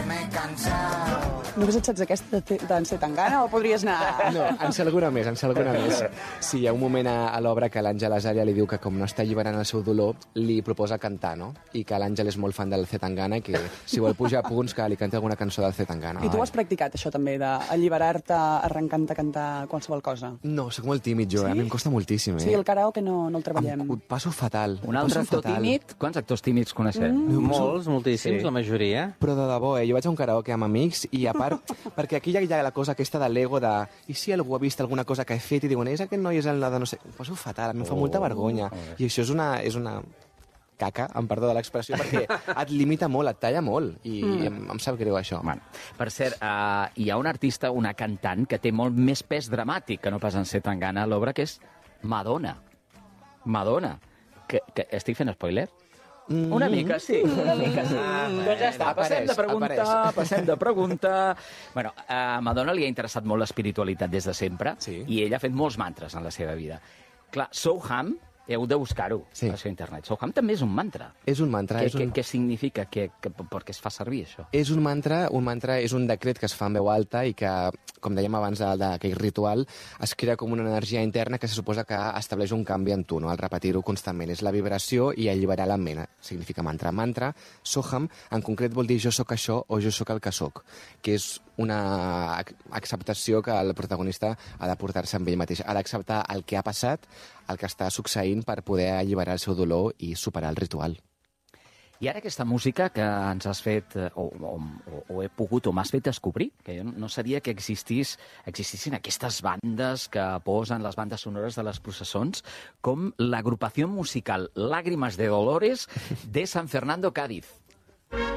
me he cansado. Només et saps aquesta d'en Zetangana o podries anar... No, en sé alguna més. Sí, hi ha un moment a l'obra que l'Àngel Azària li diu que com no està alliberant el seu dolor, li proposa cantar, no? I que l'Àngel és molt fan del Zetangana i que si vol pujar punts que li canti alguna cançó del Zetangana. I tu has practicat això també, d'alliberar-te arrencant a cantar qualsevol cosa? No, sóc molt tímid jo, a mi em costa moltíssim. Sí, el karaoke no el treballem. Ho passo fatal. Un altre actor tímid? Quants actors tímids coneixem? Molts, moltíssims, la majoria. Però de debò, jo vaig a un karaoke amb amics i a part, perquè aquí hi ha la cosa aquesta de l'ego de i si algú ha vist alguna cosa que he fet i diuen és aquest noi és el de no sé... Ho passo fatal, a mi em fa molta vergonya. I això és una caca, amb perdó de l'expressió, perquè et limita molt, et talla molt, i em sap greu això. Bueno, per cert, hi ha un artista, una cantant, que té molt més pes dramàtic que no pas en Zetangana a l'obra, que és Madonna. Madonna. Que estic fent spoiler? Una mica, sí. Doncs ja està, passem de pregunta. Bueno, a Madonna li ha interessat molt l'espiritualitat des de sempre, i ella ha fet molts mantres en la seva vida. Clar, Soham, heu de buscar-ho a la seva internet. Soham també és un mantra. És un mantra. Què significa? Per què es fa servir, això? És un mantra és un decret que es fa en veu alta i que, com dèiem abans d'aquell ritual, es crea com una energia interna que se suposa que estableix un canvi en tu, no? Al repetir-ho constantment. És la vibració i alliberar la ment. Significa mantra. Mantra, Soham, en concret vol dir jo sóc això o jo sóc el que sóc, que és una acceptació que el protagonista ha de portar-se amb ell mateix. Ha d'acceptar el que ha passat, el que està succeint per poder alliberar el seu dolor i superar el ritual. I ara aquesta música que ens has fet, o he pogut, o m'has fet descobrir, que jo no sabia que existissin aquestes bandes que posen les bandes sonores de les processons, com l'agrupació musical Lágrimas de Dolores de San Fernando, Cádiz.